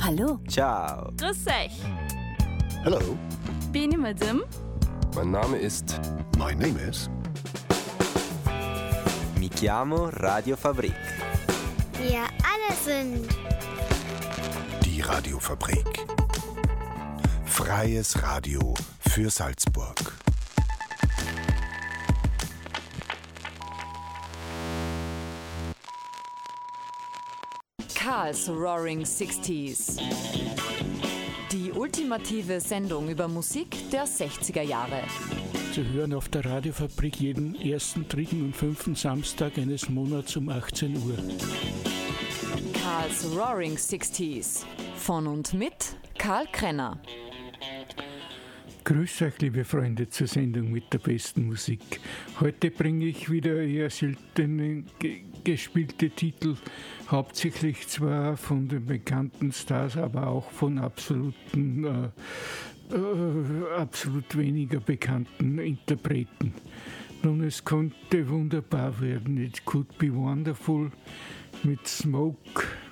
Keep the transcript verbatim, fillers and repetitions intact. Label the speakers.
Speaker 1: Hallo.
Speaker 2: Ciao.
Speaker 1: Grüß euch.
Speaker 3: Hello.
Speaker 1: Bin ich Madame?
Speaker 3: Mein Name ist... My name is...
Speaker 2: Mi chiamo Radio Fabrik.
Speaker 4: Wir alle sind...
Speaker 3: Die Radiofabrik. Freies Radio für Salzburg.
Speaker 5: Karls Roaring Sixties. Die ultimative Sendung über Musik der sechziger Jahre.
Speaker 6: Zu hören auf der Radiofabrik jeden ersten, dritten und fünften Samstag eines Monats um achtzehn Uhr.
Speaker 5: Karls Roaring Sixties. Von und mit Karl Krenner.
Speaker 6: Grüß euch, liebe Freunde, zur Sendung mit der besten Musik. Heute bringe ich wieder eher selten ge- gespielte Titel, hauptsächlich zwar von den bekannten Stars, aber auch von absoluten, äh, äh, absolut weniger bekannten Interpreten. Nun, es konnte wunderbar werden. It could be wonderful mit Smoke